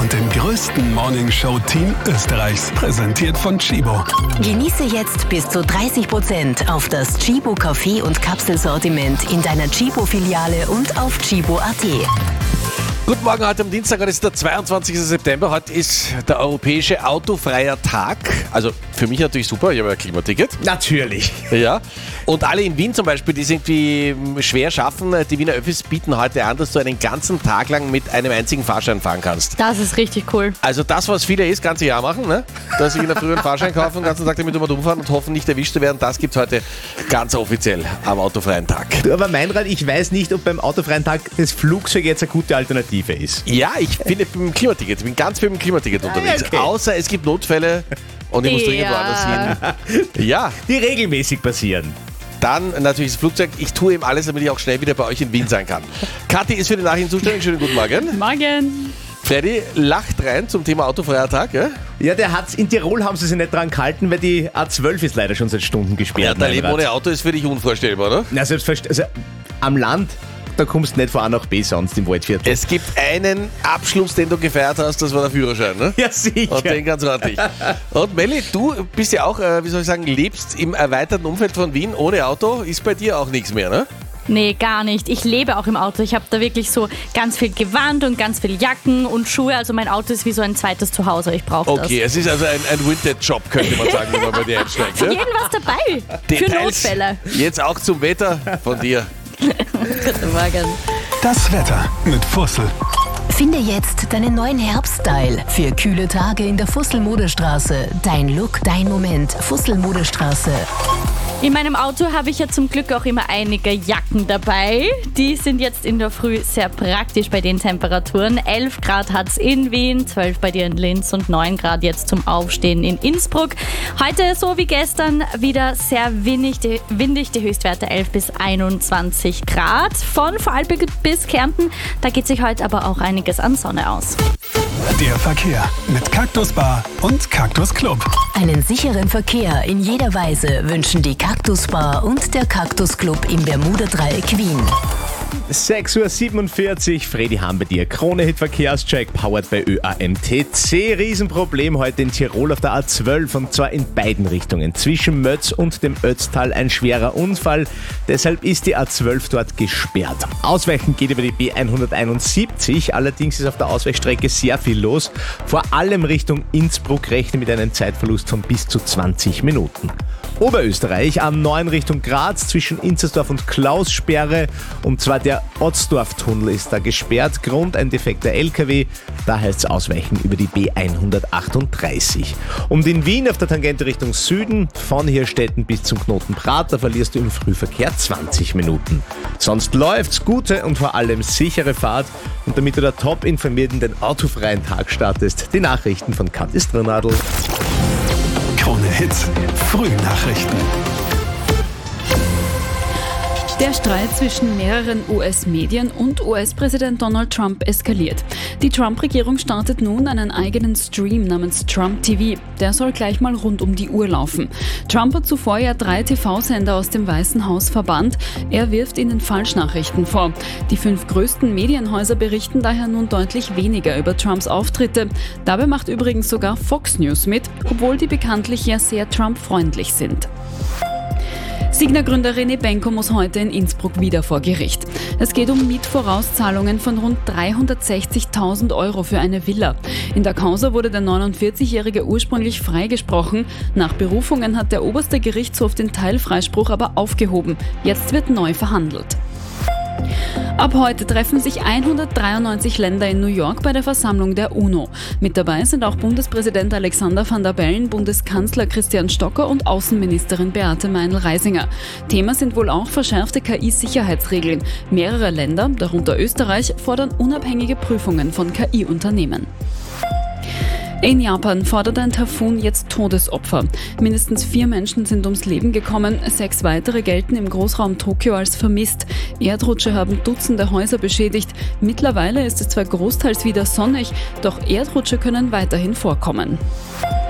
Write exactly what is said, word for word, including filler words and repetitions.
und dem größten Morningshow-Team Österreichs. Präsentiert von Tchibo. Genieße jetzt bis zu dreißig Prozent auf das Tchibo Kaffee- und Kapselsortiment in deiner Tchibo-Filiale und auf tchibo punkt at. Guten Morgen, heute am Dienstag, heute ist der zweiundzwanzigster September. Heute ist der europäische autofreier Tag. Also für mich natürlich super, ich habe ein Klimaticket. Natürlich. Ja. Und alle in Wien zum Beispiel, die es irgendwie schwer schaffen, die Wiener Öffis bieten heute an, dass du einen ganzen Tag lang mit einem einzigen Fahrschein fahren kannst. Das ist richtig cool. Also das, was viele das ganze Jahr machen, ne? Dass sie in der Früh einen Fahrschein kaufen, den ganzen Tag damit umfahren und hoffen, nicht erwischt zu werden, das gibt es heute ganz offiziell am autofreien Tag. Du, aber Meinrad, ich weiß nicht, ob beim autofreien Tag das Flugzeug jetzt eine gute Alternative ist. Ja, ich finde beim Klimaticket, ich bin ganz viel mit dem Klimaticket unterwegs. okay. Außer es gibt Notfälle und ich muss dringend Ja. woanders hin. Ja, Die regelmäßig passieren. dann natürlich das Flugzeug. Ich tue eben alles, damit ich auch schnell wieder bei euch in Wien sein kann. Kathi ist für die Nachrichten zuständig. Schönen guten Morgen. Morgen. Freddy lacht rein zum Thema autofreier Tag. Ja, Ja, der hat's, in Tirol haben sie sich nicht dran gehalten, weil die A zwölf ist leider schon seit Stunden ja gesperrt. dein Leben Meinrad. ohne Auto ist für dich unvorstellbar, oder? Na, selbstverständlich. Also, am Land, da kommst du nicht von A nach B sonst im Waldviertel. Es gibt einen Abschluss, den du gefeiert hast, das war der Führerschein, ne? Ja, sicher. Und den ganz ordentlich. Und Melli, du bist ja auch, äh, wie soll ich sagen, lebst im erweiterten Umfeld von Wien ohne Auto, ist bei dir auch nichts mehr, ne? Nee, gar nicht. Ich lebe auch im Auto. Ich habe da wirklich so ganz viel Gewand und ganz viel Jacken und Schuhe. Also mein Auto ist wie so ein zweites Zuhause. Ich brauche das. Okay, es ist also ein, ein Vintage-Job, könnte man sagen, wenn man bei dir einsteigt. Für Ne? jeden was dabei. Für Details. Notfälle. Jetzt auch zum Wetter von dir. Guten Morgen. Das Wetter mit Fussel. Finde jetzt deinen neuen Herbststyle für kühle Tage in der Fussel-Modestraße. Dein Look, dein Moment. Fussel-Modestraße. In meinem Auto habe ich ja zum Glück auch immer einige Jacken dabei. Die sind jetzt in der Früh sehr praktisch bei den Temperaturen. elf Grad hat es in Wien, zwölf bei dir in Linz und neun Grad jetzt zum Aufstehen in Innsbruck. Heute, so wie gestern, wieder sehr windig, die, windig, die Höchstwerte elf bis einundzwanzig Grad. Von Vorarlberg bis Kärnten, da geht sich heute aber auch einiges an Sonne aus. Der Verkehr mit Cactus Bar und Cactus Club. Einen sicheren Verkehr in jeder Weise wünschen die Cactus Bar und der Cactus Club im Bermuda-Dreieck Wien. sechs Uhr siebenundvierzig, Fredi Ham bei dir. Krone-Hit Verkehrscheck, powered bei Ö A M T C. Riesenproblem heute in Tirol auf der A zwölf und zwar in beiden Richtungen. Zwischen Mötz und dem Ötztal ein schwerer Unfall. Deshalb ist die A zwölf dort gesperrt. Ausweichen geht über die B hunderteinundsiebzig. Allerdings ist auf der Ausweichstrecke sehr viel los. Vor allem Richtung Innsbruck rechne mit einem Zeitverlust von bis zu zwanzig Minuten. Oberösterreich A neun Richtung Graz zwischen Inzersdorf und Klaus Sperre. Und zwar der Otzdorf-Tunnel ist da gesperrt. Grund ein defekter L K W. Da heißt es ausweichen über die B hundertachtunddreißig. Und in Wien auf der Tangente Richtung Süden, von Hirstetten bis zum Knoten Prater, verlierst du im Frühverkehr zwanzig Minuten. Sonst läuft's, gute und vor allem sichere Fahrt. Und damit du da top informiert in den autofreien Tag startest, die Nachrichten von Kathi Strnadl. Krone Hits. Frühnachrichten. Der Streit zwischen mehreren U S-Medien und U S-Präsident Donald Trump eskaliert. Die Trump-Regierung startet nun einen eigenen Stream namens Trump T V. Der soll gleich mal rund um die Uhr laufen. Trump hat zuvor ja drei T V-Sender aus dem Weißen Haus verbannt. Er wirft ihnen Falschnachrichten vor. Die fünf größten Medienhäuser berichten daher nun deutlich weniger über Trumps Auftritte. Dabei macht übrigens sogar Fox News mit, obwohl die bekanntlich ja sehr Trump-freundlich sind. Signa-Gründer René Benko muss heute in Innsbruck wieder vor Gericht. Es geht um Mietvorauszahlungen von rund dreihundertsechzigtausend Euro für eine Villa. In der Causa wurde der neunundvierzigjährige ursprünglich freigesprochen. Nach Berufungen hat der oberste Gerichtshof den Teilfreispruch aber aufgehoben. Jetzt wird neu verhandelt. Ab heute treffen sich hundertdreiundneunzig Länder in New York bei der Versammlung der UNO. Mit dabei sind auch Bundespräsident Alexander Van der Bellen, Bundeskanzler Christian Stocker und Außenministerin Beate Meinl-Reisinger. Thema sind wohl auch verschärfte K I-Sicherheitsregeln. Mehrere Länder, darunter Österreich, fordern unabhängige Prüfungen von K I-Unternehmen. In Japan fordert ein Taifun jetzt Todesopfer. Mindestens vier Menschen sind ums Leben gekommen, sechs weitere gelten im Großraum Tokio als vermisst. Erdrutsche haben Dutzende Häuser beschädigt. Mittlerweile ist es zwar großteils wieder sonnig, doch Erdrutsche können weiterhin vorkommen.